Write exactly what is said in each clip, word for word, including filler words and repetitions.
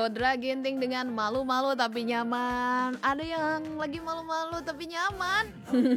Saudara Ginting dengan malu-malu tapi nyaman. Ada yang lagi malu-malu tapi nyaman.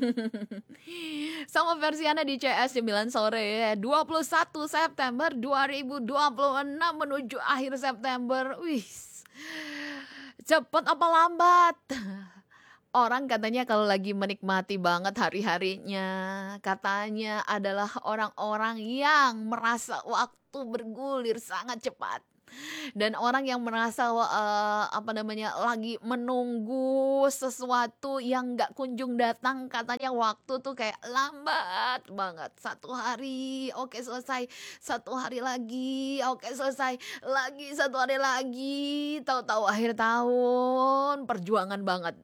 Sama versi Anda di C S sembilan sore dua puluh satu September dua ribu dua puluh enam menuju akhir September. Wih, cepet apa lambat? Orang katanya kalau lagi menikmati banget hari-harinya, katanya adalah orang-orang yang merasa waktu bergulir sangat cepat. Dan orang yang merasa uh, apa namanya lagi menunggu sesuatu yang nggak kunjung datang, katanya waktu tuh kayak lambat banget. Satu hari oke selesai, satu hari lagi oke selesai, lagi satu hari lagi, tahu-tahu akhir tahun, perjuangan banget.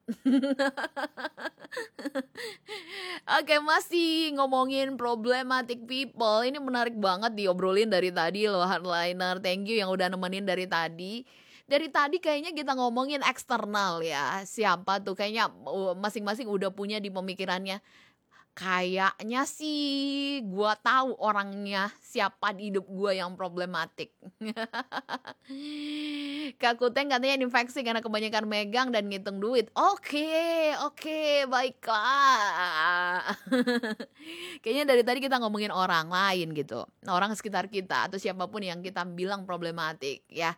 Oke, masih ngomongin problematic people. Ini menarik banget diobrolin dari tadi loh, Hardliner. Thank you yang udah nemenin dari tadi. Dari tadi kayaknya kita ngomongin eksternal ya. Siapa tuh, kayaknya masing-masing udah punya di pemikirannya. Kayaknya sih gua tahu orangnya siapa di hidup gua yang problematik. Kak Kuteng katanya infeksi karena kebanyakan megang dan ngitung duit. Oke, oke, baiklah. Kayaknya dari tadi kita ngomongin orang lain gitu, orang sekitar kita atau siapapun yang kita bilang problematik ya.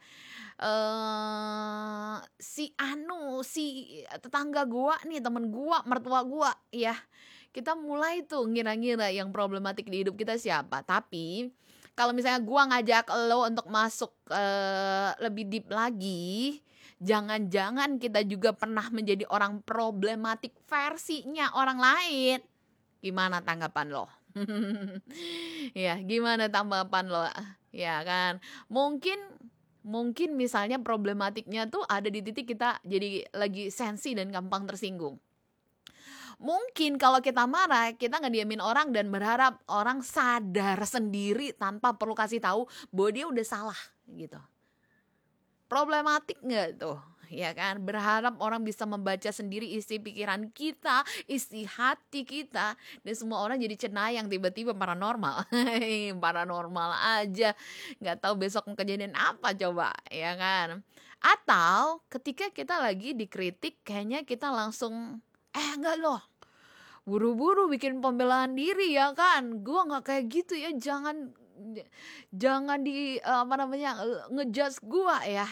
Uh, si Anu, si tetangga gua nih, temen gua, mertua gua ya. Kita mulai tuh ngira-ngira yang problematik di hidup kita siapa. Tapi kalau misalnya gua ngajak lo untuk masuk uh, lebih deep lagi, jangan-jangan kita juga pernah menjadi orang problematik versinya orang lain. Gimana tanggapan lo? Ya, gimana tanggapan lo? Ya kan, mungkin mungkin misalnya problematiknya tuh ada di titik kita jadi lagi sensi dan gampang tersinggung. Mungkin kalau kita marah, kita ngediamin orang dan berharap orang sadar sendiri tanpa perlu kasih tahu bahwa dia udah salah gitu. Problematik nggak tuh? Ya kan, berharap orang bisa membaca sendiri isi pikiran kita, isi hati kita, dan semua orang jadi cenayang tiba-tiba paranormal. Paranormal aja, nggak tahu besok kejadian apa coba, ya kan? Atau ketika kita lagi dikritik, kayaknya kita langsung eh enggak loh, buru-buru bikin pembelaan diri ya kan, gue nggak kayak gitu ya, jangan jangan di apa namanya ngejudge gue ya.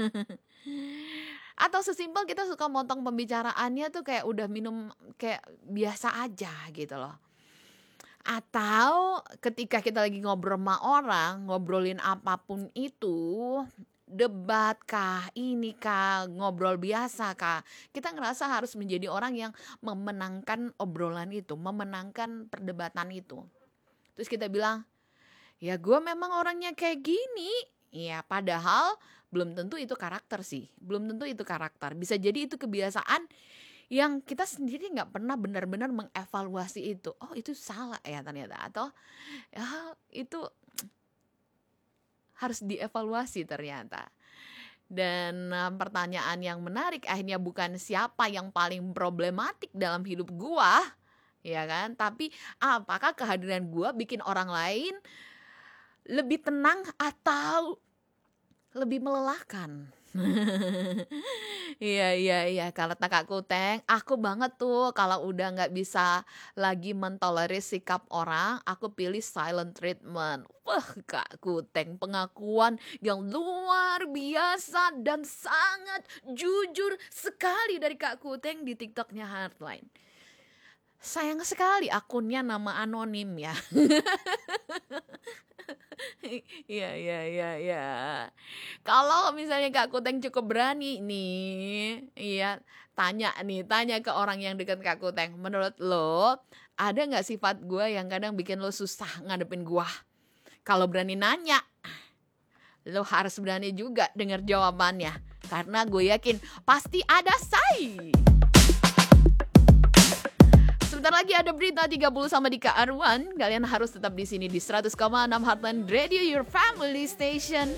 Atau sesimpel kita suka motong pembicaraannya tuh kayak udah minum kayak biasa aja gitu loh. Atau ketika kita lagi ngobrol sama orang, ngobrolin apapun itu, debat kah, ini kah, ngobrol biasa kah, kita ngerasa harus menjadi orang yang memenangkan obrolan itu, memenangkan perdebatan itu. Terus kita bilang, ya gue memang orangnya kayak gini. Ya padahal belum tentu itu karakter sih, belum tentu itu karakter. Bisa jadi itu kebiasaan yang kita sendiri gak pernah benar-benar mengevaluasi itu. Oh itu salah ya ternyata, atau ya itu harus dievaluasi ternyata. Dan uh, pertanyaan yang menarik akhirnya bukan siapa yang paling problematik dalam hidup gua, ya kan? Tapi apakah kehadiran gua bikin orang lain lebih tenang atau lebih melelahkan? Iya iya iya, kalau Kak Kuteng, aku banget tuh kalau udah nggak bisa lagi mentolerir sikap orang, aku pilih silent treatment. Wah Kak Kuteng, pengakuan yang luar biasa dan sangat jujur sekali dari Kak Kuteng di TikToknya Hardline. Sayang sekali akunnya nama anonim ya. Iya iya iya iya. Kalau misalnya Kak Kuteng cukup berani nih, iya, tanya nih, tanya ke orang yang dekat Kak Kuteng, menurut lo ada nggak sifat gue yang kadang bikin lo susah ngadepin gue? Kalau berani nanya, lo harus berani juga dengar jawabannya, karena gue yakin pasti ada say. Sebentar lagi ada berita tiga puluh sama Dika Arwan. Kalian harus tetap di sini di seratus koma enam Heartland Radio, your family station.